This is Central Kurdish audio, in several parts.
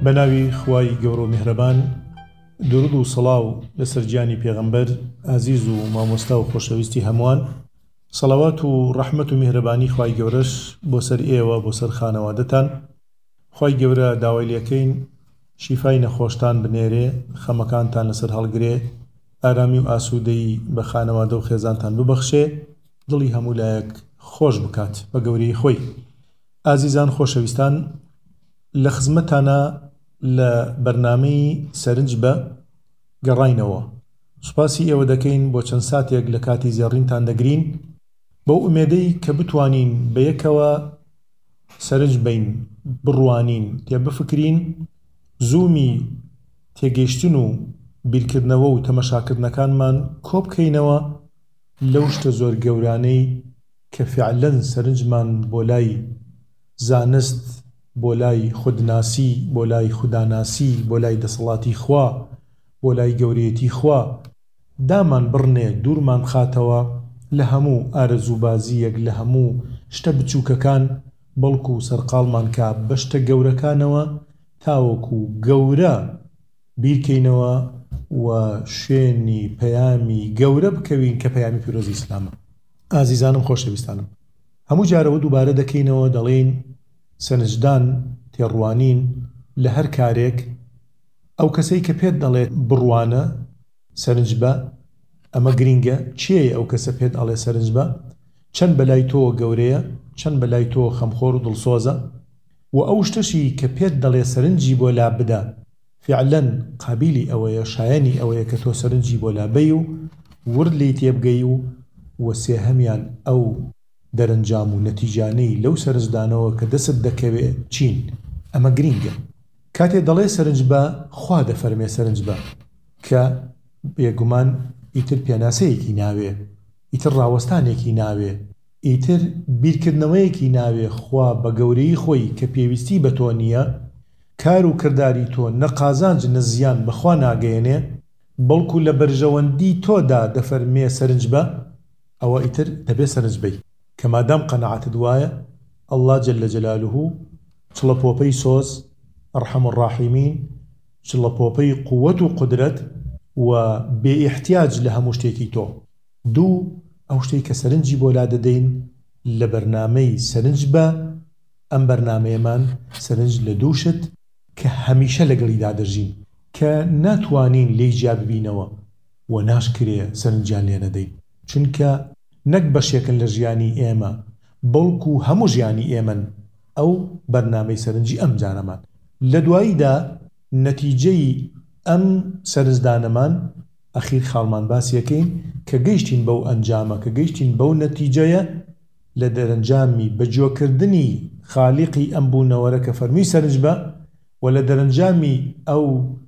بەناوی خوای گەورە و میهرەبان، درود و سەڵاو لەسەر گیانی پێغەمبەر ئازیز و مامۆستا و خۆشەویستی هەمووان. سەڵاوات و ڕەحمەت و میهرەبانی خوای گەورەش بۆ سەر ئێوە، بۆ سەر خانەوادەتان. خوای گەورە داوای لێکەین شیفای نەخۆشتان بنێرێ، خەمەکانتان لەسەر هەڵگرێ، ئارامی و ئاسوودەی بە خانەوادە و خێزانتان ببەخشێ، دڵی هەموو لایەک خۆش بکات بە گەورەی خۆی. ئازیزان خۆشەویستان، لە خزمەتانە لە بەرنامەی سەرنج بە گەڕاینەوە. سوپاسی ئێوە دەکەین بۆ چەند ساتێک لە کاتی زێڕینتان دەگرین، بۆ ئومێدەی کە بتوانین بە یەکەوە سەرنج بین، بڕوانین، تێبفکرین، زوومی تێگەیشتن و بیرکردنەوە و تەمەشاکردنەکانمان کۆ بکەینەوە لەو شتە زۆر گەورانەی کە فیعلەن سەرنجمان بۆ لای زانست، بۆ لای خودناسی، بۆ لای خوداناسی، بۆ لای دەسەڵاتی خوا، بۆ لای گەورەیەتی خوا دامان بڕنێ، دوورمان خاتەوە لە هەموو ئارەزوبازیەک، لە هەموو شتە بچووکەکان، بەڵکو سەرقاڵمان کا بە شتە گەورەکانەوە تاوەکو گەورە بیرکەینەوە و شوێنی پەیامی گەورە بکەوین کە پەیامی پیرۆزی ئیسلامە. ئازیزانم خۆشەویستانم، هەموو جارەوە دووبارە دەکەینەوە، دەڵێن سەرنجدان، تێڕوانین لە هەر کارێک، ئەو کەسەی کە پێت دەڵێت بڕوانە سەرنج بە، ئەمە گرینگە. چییە ئەو کەسە پێت ئەڵێ سەرنج بە؟ چەند بەلای تۆ گەورەیە، چەند بەلای تۆ خەمخۆر و دڵسۆزە، و ئەو شتەشی کە پێت دەڵێ سەرنجی بۆ لا بدە فعلەن قابیلی ئەوەیە، شایەنی ئەوەیە کە تۆ سەرنجی بۆ لا بەی و ورد لی تێبگەی و وەسێهەمیان ئەو دەرەنجام و نەتیجانەی لەو سەرنجدانەوە کە دەست دەکەوێ چین. ئەمە گرینگە. کاتێ دەڵێ سەرنج بە، خوا دەفەرمێ سەرنج بە، کە بێگومان ئیتر پێناسەیەکی ناوێ، ئیتر ڕاوەستانێکی ناوێ، ئیتر بیرکردنەوەیەکی ناوێ. خوا بە گەورەی خۆی کە پێویستی بە تۆ نییە، کار و کردداری تۆ نەقازانج نەزیان بەخوا ناگەیەنێ، بەڵکو لە بەرژەوەندی تۆدا دەفەرمێ سەرنج بە، ئەوە ئیتر دەبێ سەرنج بەی. کە مادام قەنەعەتت وایە، ئەڵڵا جەلە جەلالوهو چڵەپۆپەی سۆز، ئەرحەم الراحیمین، چڵەپۆپەی قووەت و قودرەت و بێ ئیحتیاج لە هەموو شتێکی تۆ. دوو، ئەو شتێک کە سەرنجی بۆ لا دەدەین لە بەرنامەی سەرنج بە، ئەم بەرنامەیەمان سەرنج لە دووشت کە هەمیشە لەگەڵیدا دەژین، کە ناتوانین لێی جیا ببینەوە و ناشکرێ سەرنجیان لێ نەدەین، چونکە نەک بەشێکن لە ژیانی ئێمە، بەڵکو هەموو ژیانی ئێمەن ئەو بەرنامەی سەرنجی ئەم جارەمان. لە دواییدا نەتیجەی ئەم سەرنجدانەمان ئەخیر خاڵمان باسیەکەین کە گەیشتین بەو ئەنجامە، کە گەیشتین بەو نەتیجەیە لە دەرەنجامی بەجۆکردنی خالیقی ئەم بوونەوەرە کە فەرمی سەرنج بە، و لە دەرەنجامی ئەو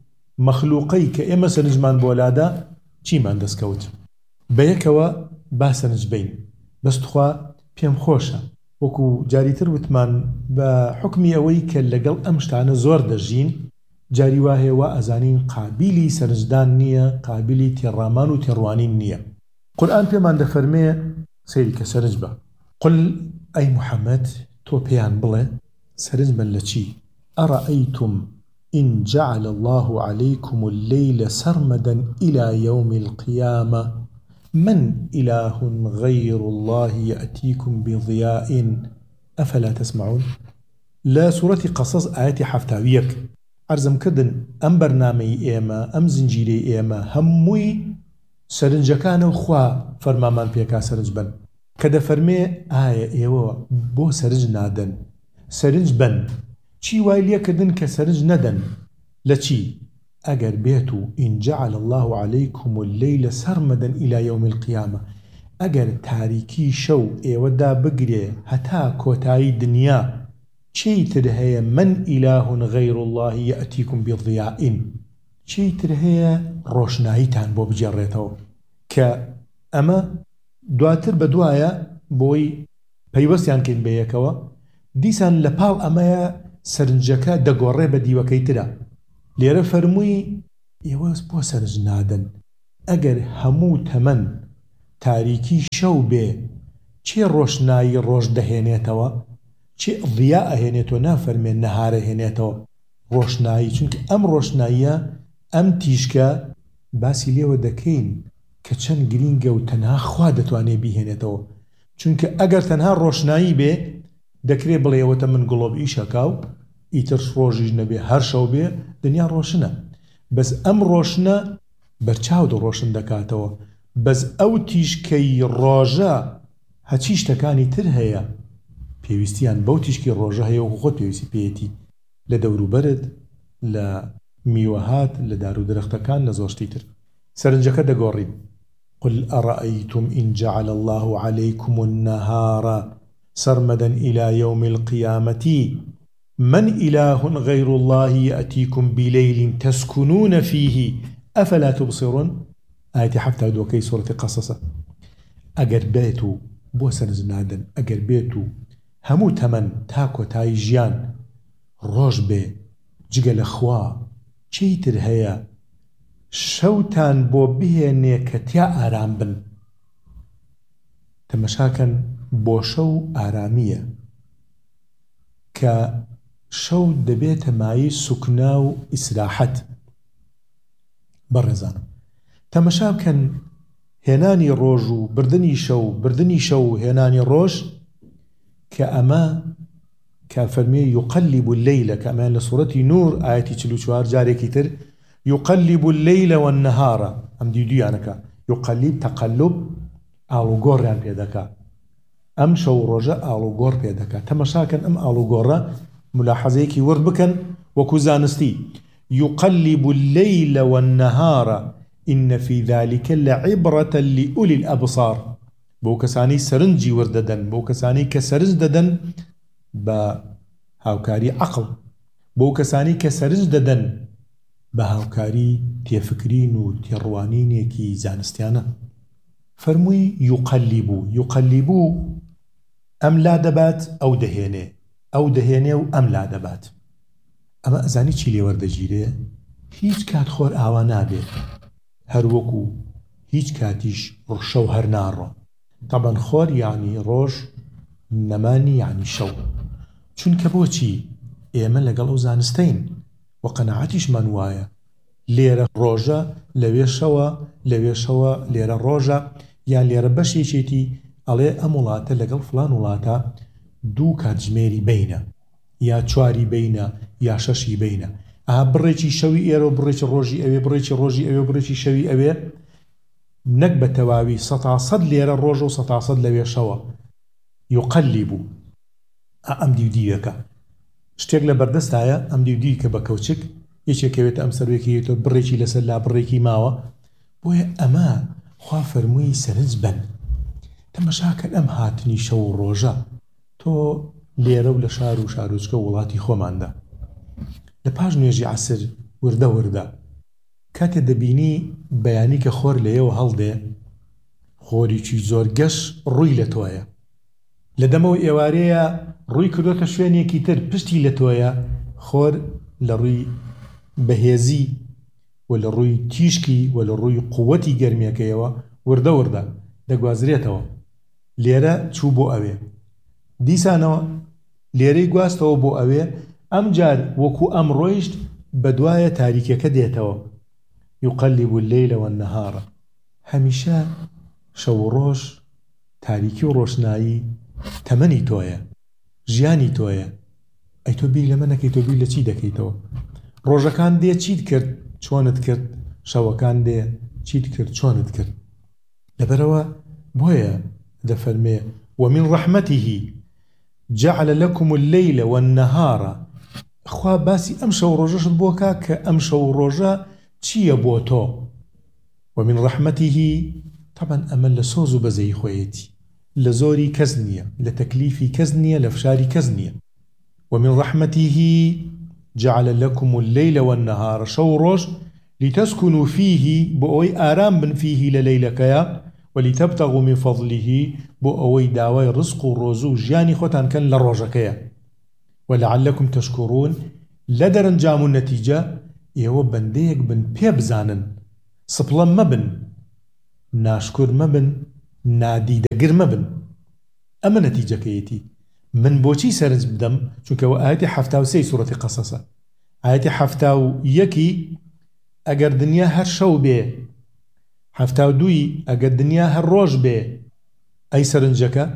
مەخلوقەی کە ئێمە سەرنجمان بۆ لادا چیمان دەستکەوت. بەیەکەوە با سەرنج بین. بەستخوا پێم خۆشە، وەکو جاریتر وتمان، بە حکمی ئەوەی کە لەگەڵ ئەم شتانە زۆر دەژین، جاری واهێوە ئەزانین قابیلی سەرنجدان نییە، قابیلی تێڕامان و تێڕوانین نییە. قورئان پێمان دەفەرمێ سەیری کە سەرنج بە. قل ئەی موحەممەد، تۆ پێیان بڵێ سەرنج بن لە چی؟ ئەڕەئەیتم إن جعل الله عليكم الليل سرمدا إلى يوم القيامة من إله غير الله يأتيكم بضياء أفلا تسمعون. لا سورة قصص آيات حفتاويك عرضم كردن أم برنامي إيما، أم زنجيري إيما، هموي سرنجكان وخوا فرمامان بيكا سرنج بن. كده فرمي آية إيوا بو سرنج نادن، سرنج بن چی وای لێ کردن کە سەرنج نەدەن لە چی؟ ئەگەر بێت و إن جعل الله عليكم الليل سرمدا إلى يوم القيامة، ئەگەر تاریکی شەو ئێوەدا بگرێ هەتا کۆتایی دنیا، چیتر هەیە من إله غير الله يأتيكم بضياء، چیتر هەیە ڕۆشناییتان بۆ بجێڕێتەوە. کە ئەمە دواتر بە دوایە بۆی پەیوەستیان کەین بە یەکەوە، دیسان لە پاڵ ئەمەیە سەرنجەکە دەگۆڕێ بە دیوەکەی ترە. لێرە فەرمووی ئێوە بۆ سەرنج نادەن، ئەگەر هەموو تەمەن تاریکی شەو بێ، چێ ڕۆشنایی ڕۆژ دەهێنێتەوە؟ چێ ضیا ئەهێنێتەوە؟ نافەرمێن نەهارە هێنێتەوە. ڕۆشنایی، چونکە ئەم ڕۆشناییە ئەم تیشکە باسی لێوە دەکەین کە چەند گرینگە و تەنها خوا دەتوانێت بیهێنێتەوە. چونکە ئەگەر تەنها ڕۆشنایی بێ دەکرێت بڵێوەتە من گڵۆب ئیشەکاو ئیتر ڕۆژیش نەبێ هەر شەو بێ دنیا ڕۆشنە. بەس ئەم ڕۆشنە بەرچاو ڕۆشن دەکاتەوە. بەس ئەو تیشکەی ڕۆژە هەچی شتەکانی تر هەیە پێویستیان بەو تیشکی ڕۆژە هەیە و خۆت پێویستی پێیەتی لە دەوروبەرت، لە میوەهات، لە دار و درەختەکان، لە زۆشتی تر. سەرنجەکە دەگۆڕین. قل أرأيتم إن جعل الله عليكم النهار سرمدا إلى يوم القيامة من إله غير الله يأتيكم بليل تسكنون فيه أفلا تبصرون. آية حفتة دوكي سورة قصصة. أجر بيتو بوسن زنادن أجر بيتو همو تمن تاكو تاي جيان روج بي جگل خوا چیتر هيا شەوتان بۆ بهێنێ کە تیا ئارام بن. تەمەشاکەن بۆ شەو ئارامیە کە شەو دەبێتە مایی سوکنا و ئیسراحەت. بەڕێزانم تەمەشا بکەن هێنانی ڕۆژ و بردنی شەو و هێنانی ڕۆژ کە ئەمە کە فەرمێ يقلب الليل کە ئەمان لە سوورەتی نور ئاەتی 44 جارێکی تر يقلب الليل والنهار ئەم دیدویانەکە يقلب تەقەلب ئاڵوگۆڕیان پێدەکا ئەم شەو ڕۆژە ئاڵوگۆڕ پێدەکا. تەمەشاکەن ئەم ئاڵوگۆڕە ملاحەزەیەکی ورد بکەن وەکو زانستی يقلب الليل والنهار إن في ذلك لعبرة لأولي الأبصار. بۆ کەسانی سەرنجی وردەدەن، بۆ کەسانی کە سەرنج دەدەن بە هاوکاری عەقڵ، بۆ کەسانی کە سەرنج دەدەن بە هاوکاری تێفکرین و تێڕوانینێکی زانستیانە. فەرمووی یوقەلیبو ئەم لا دەبات ئەو دەهێنێ، ئەو دەهێنێ و ئەم لا دەبات. ئەمە ئەزانی چی لێوەردەگیرێ؟ هیچ کات خۆر ئاوا نابێت، هەر وەکو هیچ کاتیش ڕشە و هەر ناڕۆ. طبعا خۆر یعنی ڕۆژ، نەمانی یعنی شەو. چونکە بۆچی ئێمە لەگەڵ ئەو زانستەین و قەناعەتیشمان وایە لێرە ڕۆژە لەوێ شەوە، لەوێ شەوە لێرە ڕۆژە، یان لێرە بەشێکێتی ئەڵێ ئەم وڵاتە لەگەڵ فلان وڵاتە 2 کاتژمێری بینە، یا 4 بینە، یا 6 بینە. بڕێکی شەوی ئێرە و بڕێکی ڕۆژی ئەوێ، بڕێکی ڕۆژی ئەوێ، بڕێکی شەوی ئەوێ، نەک بە تەواوی 100% لێرە ڕۆژە و 100% لەوێ شەوە. یوقەلیبو ئەم دیودیەکە شتێک لە بەردەستایە، ئەم دیودی کە بە کەوچک یەکێکەوێت ئەم سەروێکی تۆ بڕێکی لەسەر لا بڕێکی ماوە. بۆیە ئەمە خوا فەرمووی سەرنج بن. تەمەشاکەن ئەم هاتنی شەو و ڕۆژە تۆ لێرە و لە شار و شارۆچکە وڵاتی خۆماندا لە پاش نوێژی عەسر وردە کاتێ دەبینی بەیانی کە خۆر لەیەوە هەڵدێ، خۆریکی زۆر گەش ڕووی لە تۆیە، لە دەمەوە ئێوارەیە ڕووی کردوتە شوێنێکی تر پشتی لە تۆیە، خۆر لە ڕووی بەهێزی و لە ڕووی تیشکی و لە ڕووی قووەتی گەرمیەکەیەوە وردە دەگوازرێتەوە. لێرە چوو بۆ ئەوێ، دیسانەوە لێرەی گواستەوە بۆ ئەوێ، ئەم جار وەکو ئەم ڕۆیشت بە دوایە تاریکەکە دێتەوە. يقلب الليل والنهار. هەمیشە شەو و ڕۆژ، تاریکی و ڕۆشنایی تەمەنی تۆیە، ژیانی تۆیە. ئەی تۆ بیر لە منەکەی، تۆ بیر لە چی دەکەیتەوە؟ ڕۆژەکان دێ چیت کرد، چۆنت کرد، شەوەکان دێ چیت کرد، چۆنت کرد. لەبەرەوە بۆیە دەفەرمێ ومن رحمته جعل لكم الليل والنهار. خوا باسی ئەم شەو ڕۆژەشت بۆکە کە ئەم شەو ڕۆژە چییە بۆ تۆ. ومن رحمته طبعا ئەمە لە سۆز و بەزەی خۆیەتی، لە زۆری کەس نییە، لە تەکلیفی کەس نییە، لە فشاری کەس نییە. ومن رحمته جعل لكم الليل والنهار، شەو ڕۆژ لتسكنوا فيه بۆ ئەوەی ئارام بن فيه لە لەیلەکەیە، ولتبتغوا من فضله بۆ ئەوەی داوای ڕزق و ڕۆزوو و ژیانی خۆتان کەن لە ڕۆژەکەیە. ولعلكم تشكرون لە دەرەنجام و نەتیجە ئێوە بەندەیەک بن پێ بزانن، سپڵە مەبن، ناشکر مەبن، نادیدەگر مەبن. ئەمە نەتیجەکەیەتی. من بۆچی سەرنج بدەم؟ چونکەوە ئاەتی 73 سوورەتی قەسەسە. ئاەتی حەفتا و یەکی ئەگەر دنیا هەر شەو بێ، حەفتا و دووی ئەگەر دنیا هەر ڕۆژ بێ، ئەی سەرنجەکە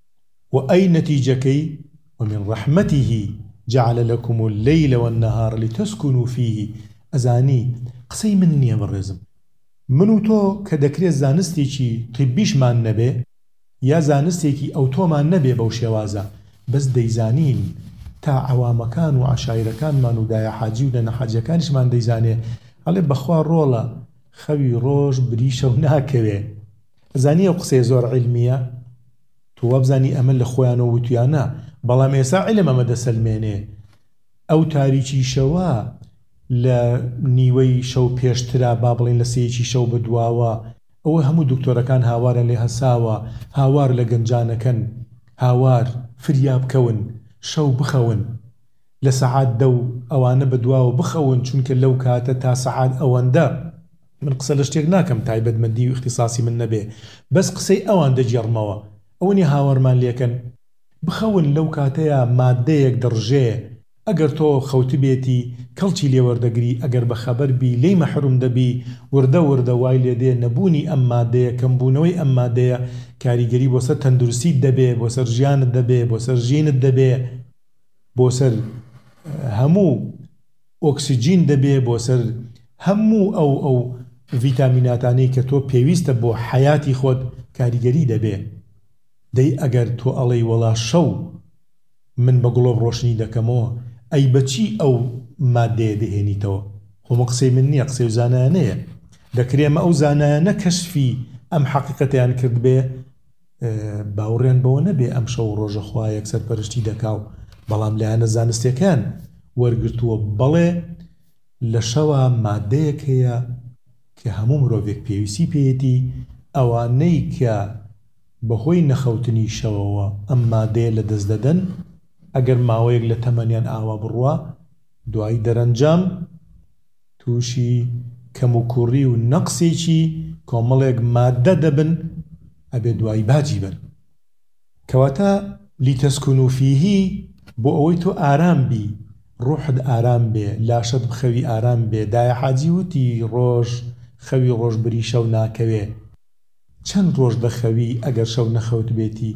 و ئەی نەتیجەکەی ومن رحمته جعل لكم الليل والنهار لتسكنوا فيه. ئەزانی قسەی من نییە بەڕێزم، من و تۆ کە دەکرێت زانستێکی طیبیشمان نەبێ یا زانستێکی ئەوتۆمان نەبێ بەو شێوازە، بەس دەیزانین تا عەوامەکان و عەشایرەکانمان و دایە حاجی و لە نەحاجیەکانیشمان دەیزانێ ئەڵێ بەخوا ڕۆڵە خەوی ڕۆژ بریشە و ناکەوێ. ئەزانی ئەو قسەی زۆر عیلمیە، تۆ وابزانی ئەمە لە خۆیانەوە وتیانە، بەڵام ئێستا عیلم ئەمە دەسەلمێنێ. ئەو تاریکی شەوە لە نیوەی شەو پێشترا با بڵێن لە سێیەکی شەو بەدواوە، ئەوە هەموو دکتۆرەکان هاوارن لێ هەساوە، هاوار لە گەنجانەکەن، هاوار فریاب بکەون، شەو بخەون لە سەعات 10 ئەوانە بەدواوە بخەون، چونکە لەو کاتە تا سەعات ئەوەندە من قسە لە شتێک ناکەم تایبەتمەندی و اختصاصی من نەبێ، بەس قسەی ئەوان دەجێڕمەوە، ئەوەنی هاوارمان لێکەن بخەون لەو کاتەیە مادەیەک دڕژێ، ئەگەر تۆ خەوتی بێتی کەڵکی لێوەردەگری، ئەگەر بە خەبەر بی لی مەحروم دەبی، وردە وردە وای لێدێ نەبوونی ئەم مادەیە، کەمبوونەوەی ئەم مادەیە کاریگەری بۆ سەر تەندروستیت دەبێ، بۆ سەر ژیانت دەبێ، بۆ سەر ژینت دەبێ، بۆ سەر هەموو ئۆکسیجین دەبێ، بۆ سەر هەموو ئەو ڤیتامیناتانەی کە تۆ پێویستە بۆ حەیاتی خۆت کاریگەری دەبێ. دەی ئەگەر تۆ ئەڵێی وەڵا شەو من بە گڵۆب ڕۆشنی دەکەمەوە، ئەی بەچی ئەو مادەیە دەهێنیتەوە؟ خۆمە قسەی من نییە، قسەی زانایانەیە، دەکرێمە ئەو زانایانە کەشفی ئەم حەقیقەتیان کرد بێ، باوەڕیان بەوە نەبێ ئەم شەو ڕۆژە خوا یەکسەر پەرشتی دەکاو، بەڵام لایەنە زانستیەکان وەرگرتووە بەڵێ لە شەوە مادەیەک هەیە کە هەموو مرۆڤێک پێویستی پێیەتی، ئەوانەی کە بەهۆی نەخەوتنی شەوەوە ئەم مادەیە لە دەست دەدەن، ئەگەر ماوەیەک لە تەمەنیان ئاوا بڕوە، دوای دەرەنجام تووشی کەم و کوڕی و نەقسێکی کۆمەڵێک مادە دەبن، ئەبێ دوای باجی بن. کەواتە لیتەسکونوا فیه بۆ ئەوەی تۆ ئارام بی، ڕوحت ئارام بێ، لاشت بخەوی ئارام بێ. دایە حاجی وتی ڕۆژ خەوی ڕۆژ بری شەو ناکەوێ، چەند ڕۆژ دەخەوی ئەگەر شەو نەخەوت بێتی،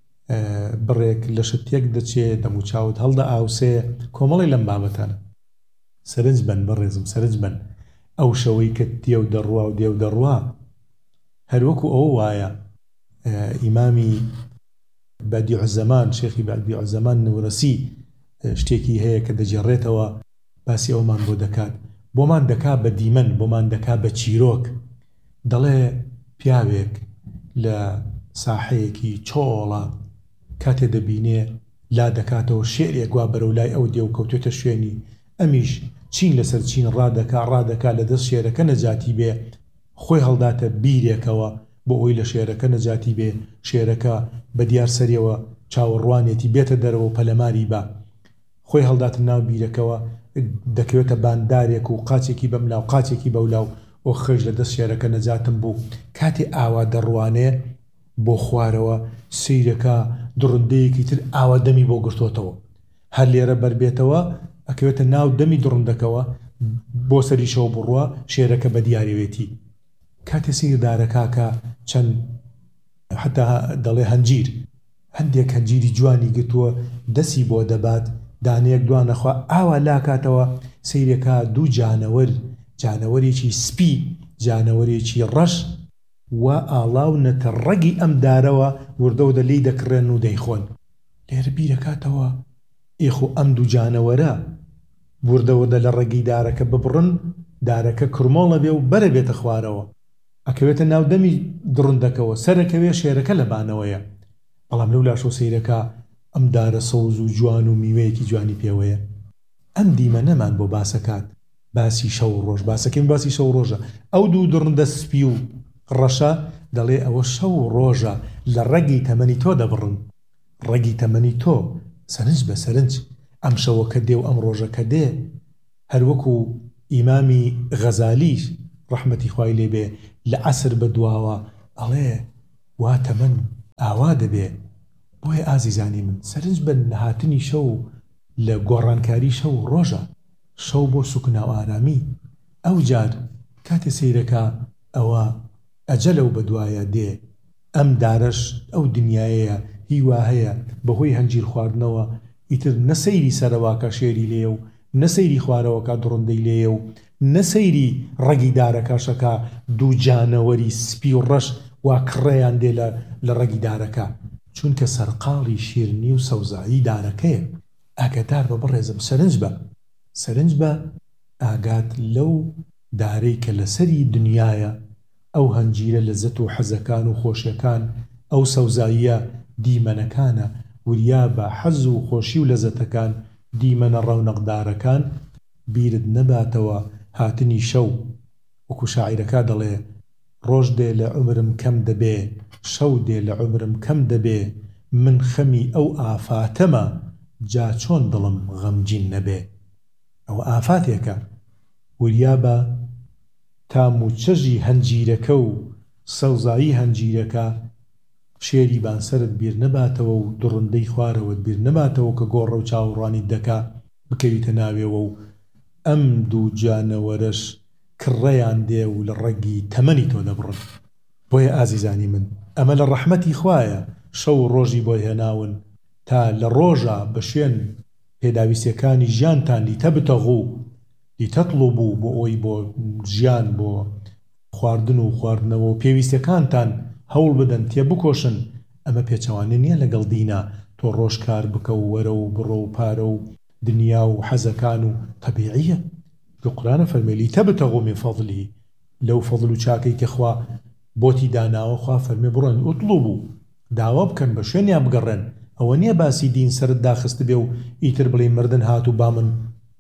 بڕێک لە شتێک دەچێت دەموچاوت هەڵدە ئاوسێ، کۆمەڵی لەم بابەتانە. سەرنج بن بەڕێزم، سەرنج بن ئەو شەوەی کە دێو دەڕوا و دێو دەڕوا، هەروەکو ئەوە وایە ئیمامی بەدیع الزەمان، شێخی بەدیع الزەمان نەورەسی شتێکی هەیە کە دەجێڕێتەوە باسی ئەومان بۆ دەکات، بۆمان دەکا بە دیمەن، بۆمان دەکا بە چیرۆک، دەڵێ پیاوێک لە ساحەیەکی چۆڵە کاتێ دەبینێ لا دەکاتەوە شێرێک وا بەرەو لای ئەو دێ و کەوتێتە شوێنی، ئەمیش چین لەسەر چین ڕادەکا لە دەست شێرەکە نەجاتی بێ، خۆی هەڵداتە بیرێکەوە بۆ ئەوی لە شێرەکە نەجاتی بێ، شێرەکە بە دیار سەریەوە چاوەڕوانێتی بێتە دەرەوە پەلەماری بە، خۆی هەڵداتە ناو بیرەکەوە، دەکەوێتە باندارێک و قاچێکی بەملاو قاچێکی بەولاو، ئەو خێژ لە دەست شێرەکە نەجاتم بوو. کاتێ ئاوا دەڕوانێ بۆ خوارەوە، سەیرەکە دڕندەیەکی تر ئاوا دەمی بۆ گرتوتەوە، هەر لێرە بەربێتەوە ئەکەوێتە ناو دەمی دڕندەکەوە بۆ سەری شەو بڕوە، شێرەکە بە دیارەوێتی. کاتێ سیردارەکاکە چەند حتا دەڵێ هەندێک هەنجیری جوانی گرتووە، دەسی بۆ دەبات، دانەیەک دوانەخوا ئاوا لاکاتەوە، سەیرەکە دوو جانەوەرێکی سپی، جانەوەرێکی ڕەش و ئاڵاو نەتە ڕەگی ئەم دارەوە وردەوردە لی دەکڕێن و دەیخۆن. لێرە بیرەکاتەوە ئێخۆ ئەم دوو جانەوەرە وردەوردە لە ڕەگی دارەکە ببڕن، دارەکە کرمۆڵە بێ و بەرە بێتە خوارەوە، ئەکەوێتە ناو دەمی دڕندەکەوە، سەرەکەوێ شێرەکە لە بانەوەیە، بەڵام لەو لاشۆ سەیرەکە ئەم دارە سەوز و جوان و میوەیەکی جوانی پێوەیە. ئەم دیمە نەمان بۆ باسەکات، باسی شەو ڕۆژ باسەکەین، باسی شەو ڕۆژە. ئەو دوو دڕندە سپی و ڕەشە دەڵێ ئەوە شەو ڕۆژە لە ڕەگی تەمەنی تۆ دەبڕن، ڕەگی تەمەنی تۆ سەرنج بە سەرنج ئەم شەوەکە دێ و ئەم ڕۆژەکە دێ. هەروەکو ئیمامی غەزالیش ڕەحمەتی خوای لێبێ لە عەسر بەدواوە ئەڵێ وا تەمەن ئاوا دەبێ. بۆیە ئازیزانی من سەرنج بن لە هاتنی شەو لە گۆڕانکاری شەو ڕۆژە. شەو بۆ سوکنا و ئارامی. ئەو جار کاتێ سەیرەکە ئەوە ئەجەلە و بەدوایە دێ، ئەم دارەش ئەو دنیایەیە هیوا هەیە بەهۆی هەنجیر خواردنەوە ئیتر نەسەیری سەرەواکە شێری لێە و نەسەیری خوارەوەکە دڕندەی لێیە و نەسەیری ڕەگی دارەکەشەکە دوو جانەوەری سپی و ڕەش وا کڕەیان دێ لە ڕەگی دارەکە، چونکە سەرقاڵی شیرنی و سەوزایی دارەکەیە. ئاگادار بە بڕێزم، سەرنج بە ئاگات لەو دارەی کە لەسەری دنیایە، ئەو هەنجیرە لەزەت و حەزەکان و خۆشیەکان، ئەو سەوزاییە دیمەنەکانە، وریا بە حەز و خۆشی و لەزەتەکان دیمەنە ڕەونەقدارەکان بیرت نەباتەوە هاتنی شەو. وەکو شاعیرەکە دەڵێ ڕۆژ دێ لە عومرم کەم دەبێ، شەو دێ لە عومرم کەم دەبێ، من خەمی ئەو ئافاتەمە جا چۆن دڵم غەمگین نەبێ. ئەوە ئافاتێکە، وریا بە تام و چەژی هەنجیرەکە و سەوزایی هەنجیرەکە شێری بانسەرت بیر نەباتەوە و دڕندەی خوارەوەت بیر نەباتەوە کە گۆڕە و چاوەڕوانی دەکا بکەویتە ناوێەوە و ئەم دوو جانەوەرەش کڕەیان دێ و لە ڕەگی تەمەنی تۆ دەبڕن. بۆیە ئازیزانی من، ئەمە لە ڕەحمەتی خوایە شەو و ڕۆژی بۆی هێناون تا لە ڕۆژە بە شوێن پێداویستیەکانی ژیانتان لیتەبتەغوو لیتەطلبوو بۆ ئەوەی بۆ ژیان بۆ خواردن و خواردنەوە و پێویستیەکانتان هەوڵ بدەن تێبکۆشن. ئەمە پێچەوانە نییە لەگەڵ دینە تۆ ڕۆژکار بکە و وەرە و بڕۆ و پارە و دنیا و حەزەکان و تەبیعیە. قورآنە فەرمێ لیتەبتەغوو من فەضلیه، لەو فەضل و چاکەی کە خوا بۆتی داناوە خوا فەرمێ بڕۆن ئوطلبوو داوا بکەن بە شوێنیان بگەڕێن. ئەوە نییە باسی دین سەرت داخست بێ و ئیتر بڵێ مردن هات و با من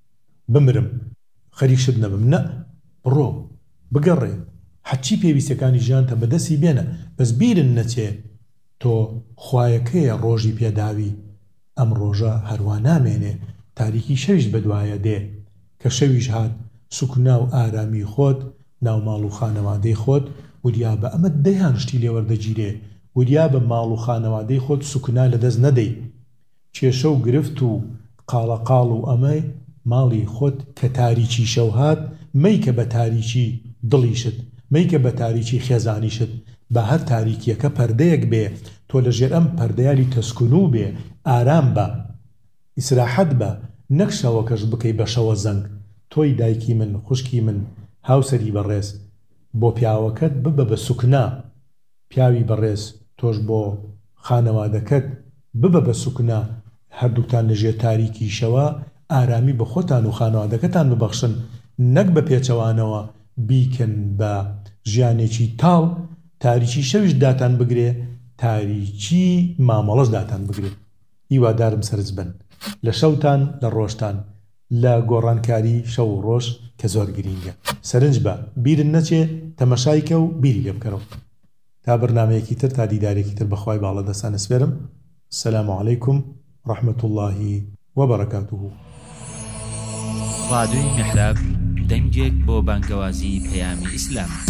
بمرم خەریکشت نەبم. نە، بڕۆ بگەڕێ، حەچی پێویستەکانی ژیانتە بەدەستی بێنە، بەس بیرن نەچێ تۆ خوایەکەیە ڕۆژی پێداوی. ئەم ڕۆژە هەروە نامێنێ، تاریکی شەویش بەدوایە دێ کە شەویش هات سوکنا و ئارامی خۆت ناو ماڵ و خانەوادەی خۆت وریا بە ئەمە دەیان شتی لێوەردەگیرێ، وریا بە ماڵ و خانەوادەی خۆت سوکنا لەدەست نەدەی. کێشە و گرفت و قاڵەقاڵ و ئەمەی ماڵی خۆت کە تاریکی شەو هات مەیکە بە تاریکی دڵیشت، مەیکە بە تاریکی خێزانیشت، بە هەر تاریکیەکە پەردەیەک بێ، تۆ لەژێر ئەم پەردەیالی تەسکونوو بێ، ئارام بە، ئیسراحەت بە، نەک شەوەکەش بکەی بە شەوە زەنگ. تۆی دایکی من، خوشکی من، هاوسەری بەڕێز، بۆ پیاوەکەت ببە بە سوکنا، پیاوی بەڕێز تۆش بۆ خانەوادەکەت ببە بە سوکنا، هەردووکتان لەژێر تاریکی شەوە ئارامی بە خۆتان و خانەوادەکەتان ببەخشن، نەک بە پێچەوانەوە بیکن بە ژیانێکی تاڵ، تاریکی شەویش داتان بگرێ، تاریکی مامەڵەش داتان بگرێ. هیوادارم سەرج بن لە شەوتان لە ڕۆژتان لە گۆڕانکاری شەو و ڕۆژ کە زۆر گرینگە. سەرنج بە بیرن نەچێ تەمەشایکە و بیری لێ بکەرەوە. تا بەرنامەیەکی تر تا دیدارێکی تر بەخوای باڵە دەستان ئەسپێرم. السلام عەلەیکوم ڕەحمەت اللهی وبەرەکاتوه. ڕادیۆی میحراب دەنگێک بۆ بانگەوازی پەیامی ئیسلام.